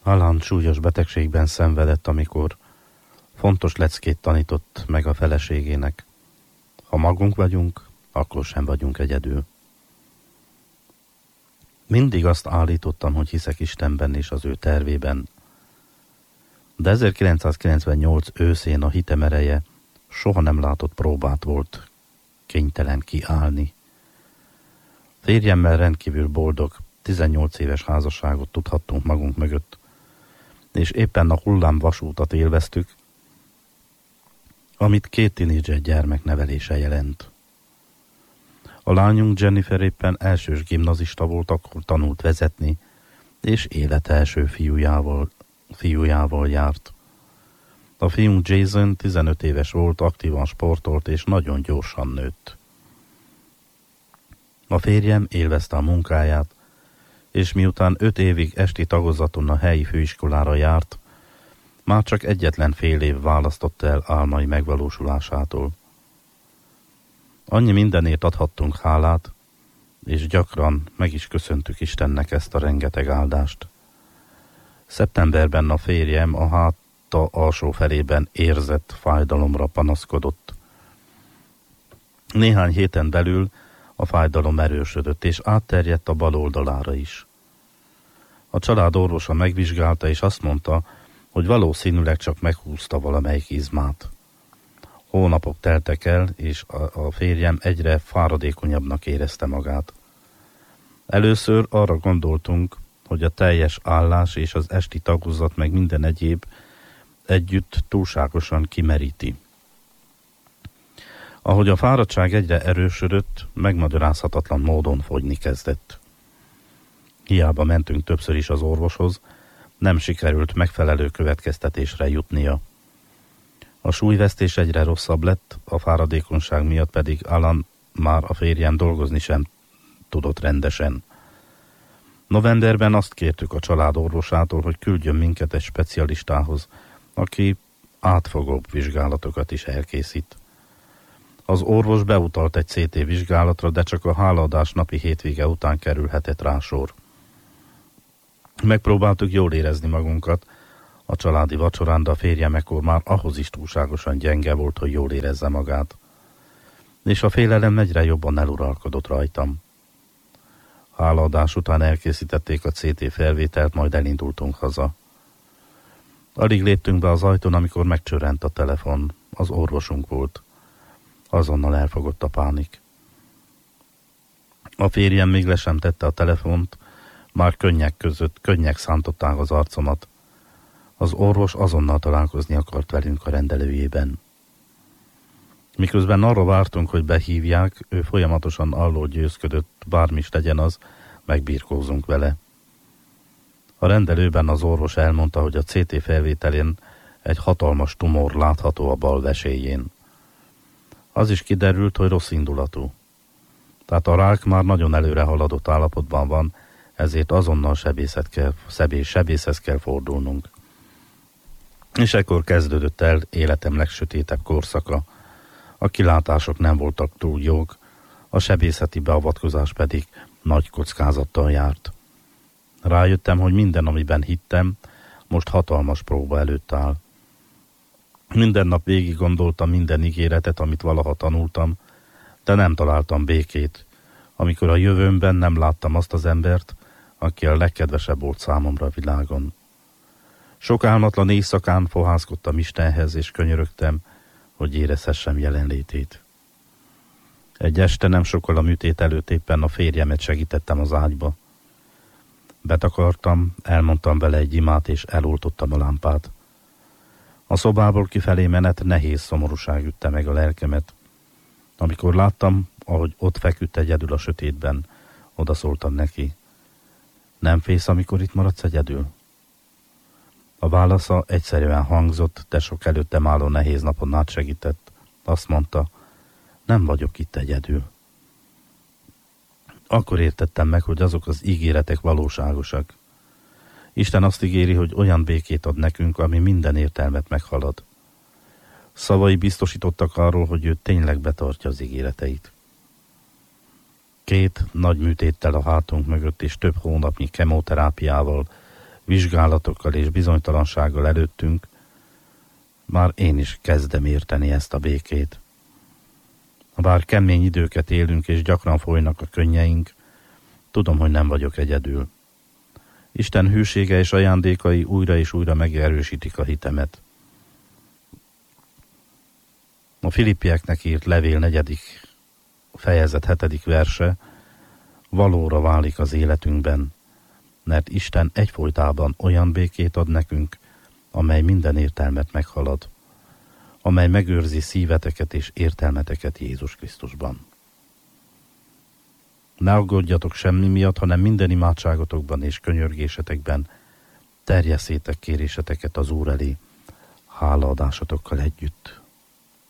Alan súlyos betegségben szenvedett, amikor fontos leckét tanított meg a feleségének. Ha magunk vagyunk, akkor sem vagyunk egyedül. Mindig azt állítottam, hogy hiszek Istenben és az ő tervében. De 1998 őszén a hitem ereje soha nem látott próbát volt kénytelen kiállni. Férjemmel rendkívül boldog, 18 éves házasságot tudhattunk magunk mögött, és éppen a hullámvasútat élveztük, amit 2 tinédzser gyermek nevelése jelent. A lányunk Jennifer éppen elsős gimnazista volt, akkor tanult vezetni, és élete első fiújával járt. A fiunk Jason 15 éves volt, aktívan sportolt, és nagyon gyorsan nőtt. A férjem élvezte a munkáját, és miután 5 évig esti tagozaton a helyi főiskolára járt, már csak egyetlen fél év választotta el álmai megvalósulásától. Annyi mindenért adhattunk hálát, és gyakran meg is köszöntük Istennek ezt a rengeteg áldást. Szeptemberben a férjem a háta alsó felében érzett fájdalomra panaszkodott. Néhány héten belül a fájdalom erősödött, és átterjedt a bal oldalára is. A család orvosa megvizsgálta, és azt mondta, hogy valószínűleg csak meghúzta valamelyik izmát. Hónapok teltek el, és a férjem egyre fáradékonyabbnak érezte magát. Először arra gondoltunk, hogy a teljes állás és az esti tagozat meg minden egyéb együtt túlságosan kimeríti. Ahogy a fáradtság egyre erősödött, megmagyarázhatatlan módon fogyni kezdett. Hiába mentünk többször is az orvoshoz, nem sikerült megfelelő következtetésre jutnia. A súlyvesztés egyre rosszabb lett, a fáradékonyság miatt pedig Alan már a férjem dolgozni sem tudott rendesen. Novemberben azt kértük a család orvosától, hogy küldjön minket egy specialistához, aki átfogóbb vizsgálatokat is elkészít. Az orvos beutalt egy CT vizsgálatra, de csak a hálaadás napi hétvége után kerülhetett rá sor. Megpróbáltuk jól érezni magunkat a családi vacsorán, de a férjem ekkor már ahhoz is túlságosan gyenge volt, hogy jól érezze magát. És a félelem egyre jobban eluralkodott rajtam. Hálaadás után elkészítették a CT felvételt, majd elindultunk haza. Alig léptünk be az ajtón, amikor megcsörrent a telefon. Az orvosunk volt. Azonnal elfogott a pánik. A férjem még le sem tette a telefont, már könnyek szántották az arcomat. Az orvos azonnal találkozni akart velünk a rendelőjében. Miközben arra vártunk, hogy behívják, ő folyamatosan arról győzködött, bármi is legyen az, megbirkózunk vele. A rendelőben az orvos elmondta, hogy a CT felvételén egy hatalmas tumor látható a bal vesélyén. Az is kiderült, hogy rossz indulatú. Tehát a rák már nagyon előre haladott állapotban van, ezért azonnal sebészhez kell fordulnunk. És ekkor kezdődött el életem legsötétebb korszaka. A kilátások nem voltak túl jók, a sebészeti beavatkozás pedig nagy kockázattal járt. Rájöttem, hogy minden, amiben hittem, most hatalmas próba előtt áll. Minden nap végig gondoltam minden ígéretet, amit valaha tanultam, de nem találtam békét, amikor a jövőmben nem láttam azt az embert, aki a legkedvesebb volt számomra a világon. Sok álmatlan éjszakán fohászkodtam Istenhez, és könyörögtem, hogy érezhessem jelenlétét. Egy este nem sokkal a műtét előtt éppen a férjemet segítettem az ágyba. Betakartam, elmondtam vele egy imát, és eloltottam a lámpát. A szobából kifelé menet nehéz szomorúság ütte meg a lelkemet. Amikor láttam, ahogy ott feküdt egyedül a sötétben, odaszóltam neki. Nem félsz, amikor itt maradsz egyedül? A válasza egyszerűen hangzott, de sok előttem álló nehéz napon át segített. Azt mondta, nem vagyok itt egyedül. Akkor értettem meg, hogy azok az ígéretek valóságosak. Isten azt ígéri, hogy olyan békét ad nekünk, ami minden értelmet meghalad. Szavai biztosítottak arról, hogy ő tényleg betartja az ígéreteit. 2 nagy műtéttel a hátunk mögött és több hónapnyi kemoterápiával vizsgálatokkal és bizonytalansággal előttünk, már én is kezdem érteni ezt a békét. Bár kemény időket élünk és gyakran folynak a könnyeink, tudom, hogy nem vagyok egyedül. Isten hűsége és ajándékai újra és újra megerősítik a hitemet. A Filippieknek írt levél 4. fejezet 7. verse valóra válik az életünkben, mert Isten egyfolytában olyan békét ad nekünk, amely minden értelmet meghalad, amely megőrzi szíveteket és értelmeteket Jézus Krisztusban. Ne aggódjatok semmi miatt, hanem minden imádságotokban és könyörgésetekben terjesszétek kéréseteket az Úr elé, hálaadásotokkal együtt.